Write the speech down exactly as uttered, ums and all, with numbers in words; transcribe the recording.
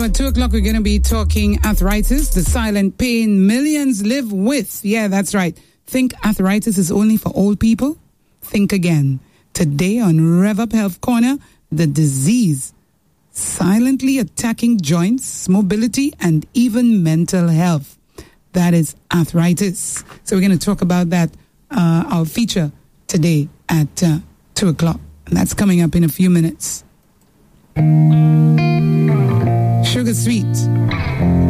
At two o'clock, we're going to be talking arthritis, the silent pain millions live with. Yeah, that's right. Think arthritis is only for old people? Think again. Today on Rev Up Health Corner, the disease silently attacking joints, mobility, and even mental health. That is arthritis. So we're going to talk about that, uh, our feature today at uh, two o'clock. And that's coming up in a few minutes. Sugar Sweet.